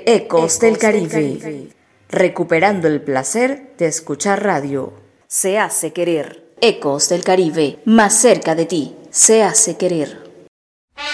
Ecos del Caribe. Recuperando el placer de escuchar radio. Se hace querer. Ecos del Caribe, más cerca de ti. Se hace querer.